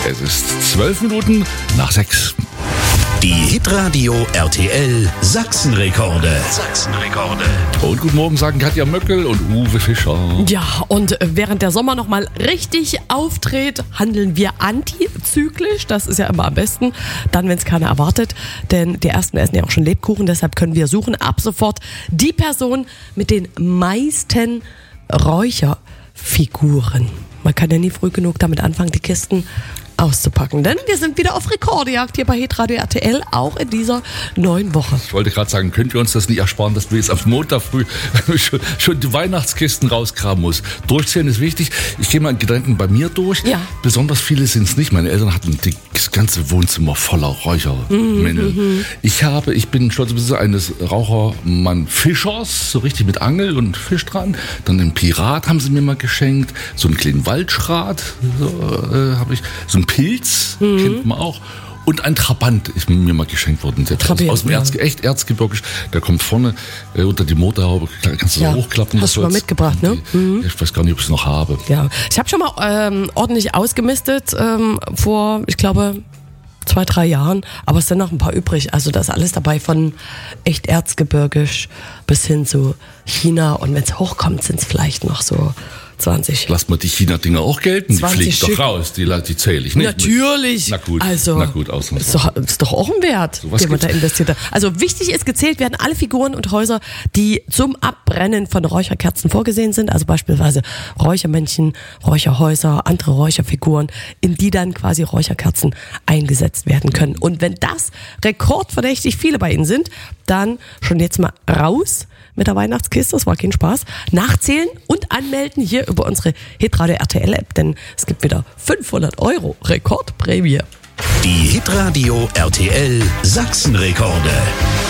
Es ist 12 Minuten nach 6. Die Hitradio RTL Sachsenrekorde. Und guten Morgen sagen Katja Möckel und Uwe Fischer. Ja, und während der Sommer nochmal richtig auftritt, handeln wir antizyklisch. Das ist ja immer am besten, dann, wenn es keiner erwartet. Denn die Ersten essen ja auch schon Lebkuchen, deshalb können wir suchen ab sofort die Person mit den meisten Räucherfiguren. Man kann ja nie früh genug damit anfangen, die Kisten auszupacken. Denn wir sind wieder auf Rekordjagd hier bei Hitradio RTL, auch in dieser neuen Woche. Ich wollte gerade sagen, könnt ihr uns das nicht ersparen, dass wir jetzt am Montag früh schon die Weihnachtskisten rausgraben muss. Durchzählen ist wichtig. Ich gehe mal in Gedanken bei mir durch. Ja. Besonders viele sind es nicht. Meine Eltern hatten das ganze Wohnzimmer voller Räuchermännel. Ich bin Stolzbesitzer eines Rauchermann-Fischers, so richtig mit Angel und Fisch dran. Dann einen Pirat haben sie mir mal geschenkt. So einen kleinen Waldschrat habe ich. So ein Pilz, kennt man auch. Und ein Trabant ist mir mal geschenkt worden. Der aus dem Erzgebirgisch. Der kommt vorne unter die Motorhaube. Kannst du so hochklappen. Hast du mal mitgebracht, ne? Ich weiß gar nicht, ob ich es noch habe. Ja, ich habe schon mal ordentlich ausgemistet vor, ich glaube, 2-3 Jahren. Aber es sind noch ein paar übrig. Also da ist alles dabei, von echt erzgebirgisch bis hin zu China. Und wenn es hochkommt, sind es vielleicht noch so 20. Lass mal die China-Dinger auch gelten. Die fliegen doch raus. Die zähle ich nicht. Natürlich. Na gut, ist doch auch ein Wert, den man da investiert hat. Also wichtig ist, gezählt werden alle Figuren und Häuser, die zum Abbrennen von Räucherkerzen vorgesehen sind. Also beispielsweise Räuchermännchen, Räucherhäuser, andere Räucherfiguren, in die dann quasi Räucherkerzen eingesetzt werden können. Und wenn das rekordverdächtig viele bei Ihnen sind, dann schon jetzt mal raus mit der Weihnachtskiste, das war kein Spaß. Nachzählen und anmelden hier über unsere Hitradio RTL App, denn es gibt wieder 500 € Rekordprämie. Die Hitradio RTL Sachsenrekorde.